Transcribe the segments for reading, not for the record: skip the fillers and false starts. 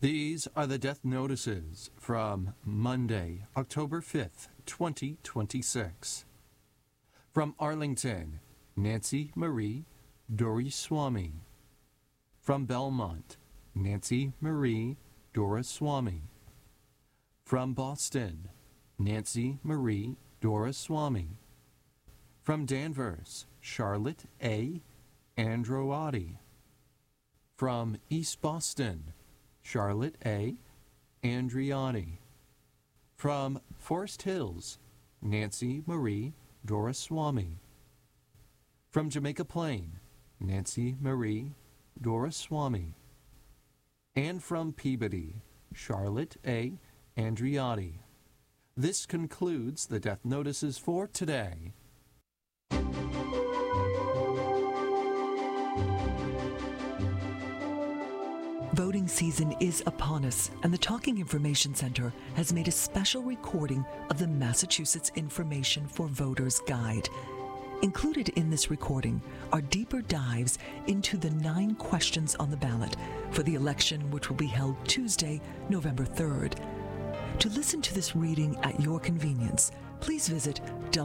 These are the death notices from Monday, October 5th, 2026. From Arlington, Nancy Marie Doraiswamy. From Belmont, Nancy Marie Doraiswamy. From Boston, Nancy Marie Doraiswamy. From Danvers, Charlotte A. Androati. From East Boston, Charlotte A. Andriani. From Forest Hills, Nancy Marie Doraiswamy. From Jamaica Plain, Nancy Marie Doraiswamy. And from Peabody, Charlotte A. Andriani. This concludes the death notices for today. Voting season is upon us, and the Talking Information Center has made a special recording of the Massachusetts Information for Voters Guide. Included in this recording are deeper dives into the 9 questions on the ballot for the election, which will be held Tuesday, November 3rd. To listen to this reading at your convenience, please visit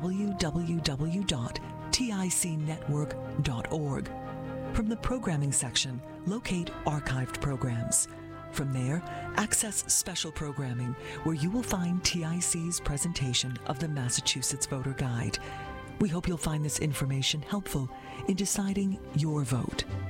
www.ticnetwork.org. From the programming section, locate archived programs. From there, access special programming, where you will find TIC's presentation of the Massachusetts Voter Guide. We hope you'll find this information helpful in deciding your vote.